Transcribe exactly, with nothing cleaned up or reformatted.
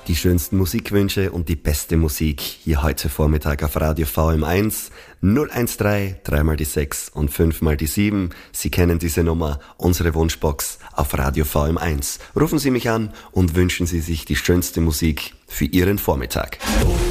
Die schönsten Musikwünsche und die beste Musik hier heute Vormittag auf Radio V M eins. null eins drei, drei mal die sechs und fünf mal die sieben. Sie kennen diese Nummer, unsere Wunschbox auf Radio V M eins. Rufen Sie mich an und wünschen Sie sich die schönste Musik für Ihren Vormittag.